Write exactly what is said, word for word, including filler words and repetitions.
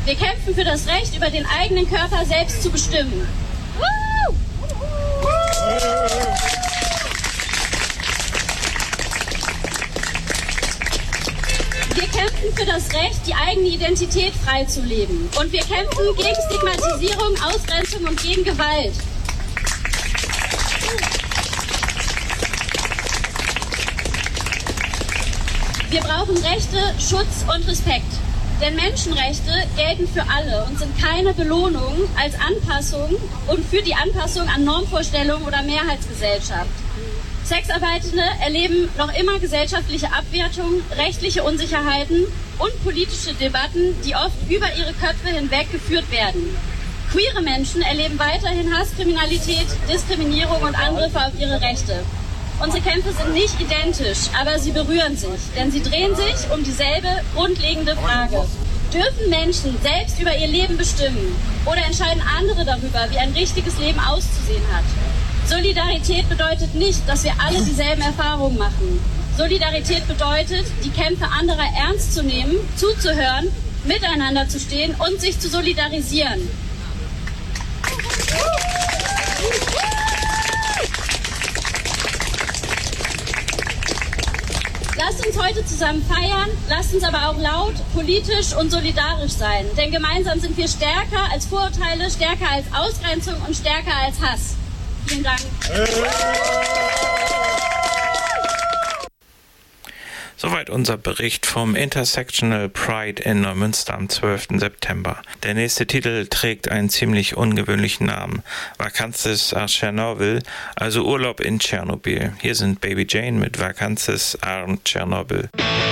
Wir kämpfen für das Recht, über den eigenen Körper selbst zu bestimmen. Woo! Wir kämpfen für das Recht, die eigene Identität frei zu leben. Und wir kämpfen gegen Stigmatisierung, Ausgrenzung und gegen Gewalt. Wir brauchen Rechte, Schutz und Respekt. Denn Menschenrechte gelten für alle und sind keine Belohnung als Anpassung und für die Anpassung an Normvorstellungen oder Mehrheitsgesellschaft. Sexarbeitende erleben noch immer gesellschaftliche Abwertung, rechtliche Unsicherheiten und politische Debatten, die oft über ihre Köpfe hinweg geführt werden. Queere Menschen erleben weiterhin Hasskriminalität, Diskriminierung und Angriffe auf ihre Rechte. Unsere Kämpfe sind nicht identisch, aber sie berühren sich, denn sie drehen sich um dieselbe grundlegende Frage. Dürfen Menschen selbst über ihr Leben bestimmen oder entscheiden andere darüber, wie ein richtiges Leben auszusehen hat? Solidarität bedeutet nicht, dass wir alle dieselben Erfahrungen machen. Solidarität bedeutet, die Kämpfe anderer ernst zu nehmen, zuzuhören, miteinander zu stehen und sich zu solidarisieren. Lasst uns heute zusammen feiern, lasst uns aber auch laut, politisch und solidarisch sein. Denn gemeinsam sind wir stärker als Vorurteile, stärker als Ausgrenzung und stärker als Hass. Vielen Dank. Soweit unser Bericht vom Intersectional Pride in Neumünster am zwölften September. Der nächste Titel trägt einen ziemlich ungewöhnlichen Namen. Vacances à Chernobyl, also Urlaub in Tschernobyl. Hier sind Baby Jane mit Vacances à Chernobyl.